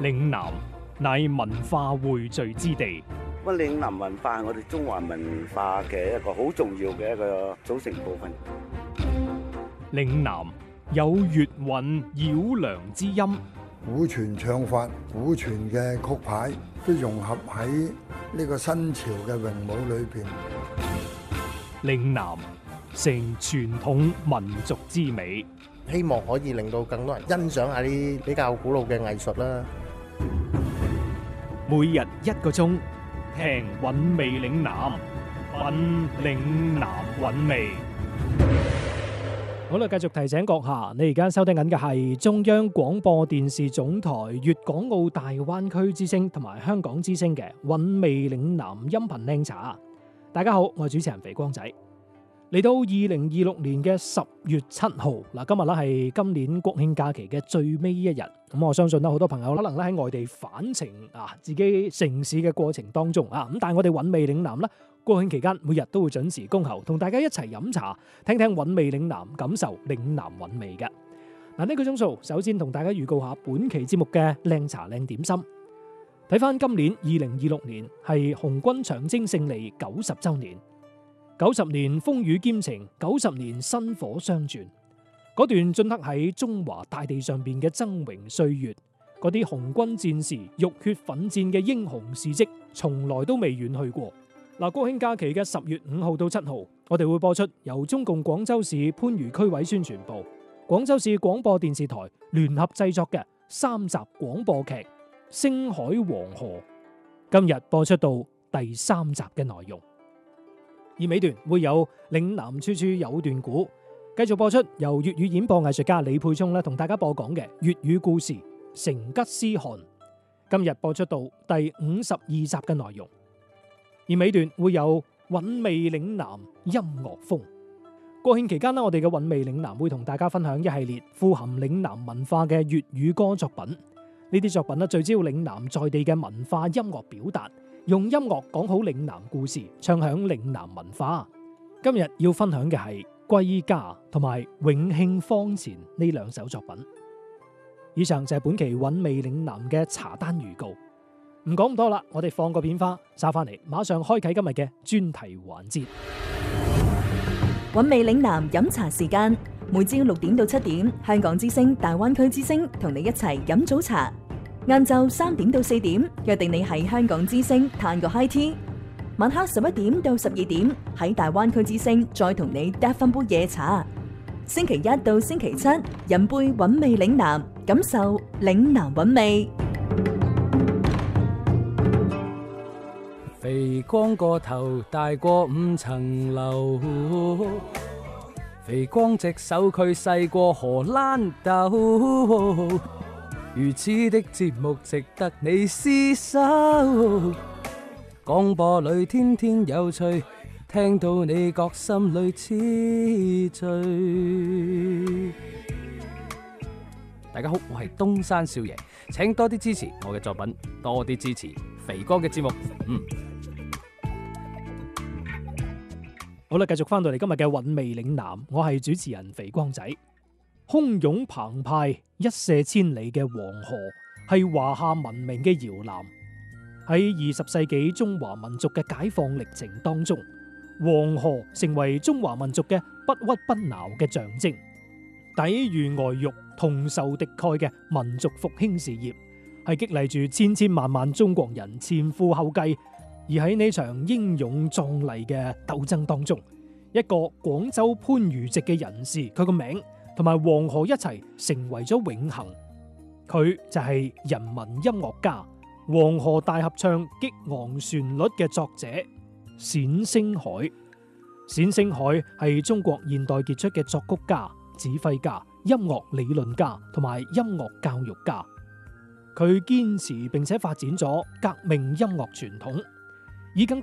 嶺南乃文化匯聚之地。 咁嶺南文化係我哋中華文化嘅一個好重要嘅一個組成部分。 嶺南有粵韻繞梁之音， 古傳唱法、古傳嘅曲牌都融合喺呢個新潮嘅詠舞裏邊。 嶺南成傳統民族之美， 希望可以令到更多人欣賞下啲比較古老嘅藝術啦。 每日1個鐘，聽韻味嶺南，品嶺南韻味。好啦，繼續提醒閣下，你而家收聽緊嘅係中央廣播電視總台粵港澳大灣區之聲同埋香港之聲嘅韻味嶺南音頻靚茶。大家好，我係主持人肥光仔。嚟到2026年嘅10月7號，嗱，今日咧係今年國慶假期嘅最尾一日。咁我相信咧，好多朋友可能咧喺外地返程自己城市嘅過程當中咁但係我哋韻味嶺南咧，國慶期間每日都會準時恭候，同大家一齊飲茶，聽聽韻味嶺南，感受嶺南韻味嘅。嗱，呢個鐘數，首先同大家預告下本期節目嘅靚茶靚點心。睇翻今年2026年係紅軍長征勝利90週年。90年風雨兼程，90年薪火相傳，嗰段鐫刻喺中華大地上邊嘅崢嶸歲月，嗰啲紅軍戰士浴血奮戰嘅英雄事蹟，從來都未遠去過。嗱，國慶假期嘅10月5號到7號，我哋會播出由中共廣州市番禺區委宣傳部、廣州市廣播電視台聯合製作嘅3集廣播劇《星海黃河》，今日播出到第3集嘅內容。而尾段會有嶺南處處有段古，繼續播出由粵語演播藝術家李沛聰同大家播講嘅粵語故事《成吉思汗》，今日播出到第52集嘅內容。而尾段會有韻味嶺南音樂風。國慶期間我哋嘅韻味嶺南會同大家分享一系列富含嶺南文化嘅粵語歌作品。呢啲作品聚焦嶺南在地嘅文化音樂表達，用音樂講好嶺南故事，唱響嶺南文化。今日要分享嘅係《歸家》同埋《永慶坊前》呢2首作品。以上就係本期韻味嶺南嘅茶單預告。唔講咁多啦，我哋放個片花，稍翻嚟馬上開啟今日嘅專題環節。 韻味嶺南飲茶時間，每朝6點到7點，香港之聲、大灣區之聲同你一齊飲早茶。晏晝3點到4點，約定你喺香港之聲嘆個 high tea。晚黑11點到12點，喺大灣區之聲再同你嗒翻杯夜茶。星期1到星期7，飲杯韻味嶺南，感受嶺南韻味。 肥光個頭大過5層樓，肥光隻手佢細過荷蘭豆。如此的節目值得你廝守，廣播裏天天有趣，聽到你覺心裏痴醉。大家好，我係東山少爺，請多啲支持我嘅作品，多啲支持肥哥嘅節目。 好啦，繼續翻到嚟今日嘅韻味嶺南，我係主持人肥光仔。洶湧澎湃、一瀉千里嘅黃河係華夏文明嘅搖籃。喺20世紀中華民族嘅解放歷程當中，黃河成為中華民族嘅不屈不撓嘅象徵，抵禦外辱、同仇敵愾嘅民族復興事業，係激勵住千千萬萬中國人前赴後繼。而喺呢場英勇壯麗嘅鬥爭當中，一個廣州番禺籍嘅人士，佢個名同埋黃河一齊成為咗永恆。佢就係人民音樂家、黃河大合唱激昂旋律嘅作者冼星海。冼星海係中國現代傑出嘅作曲家、指揮家、音樂理論家同埋音樂教育家。佢堅持並且發展咗革命音樂傳統，以更加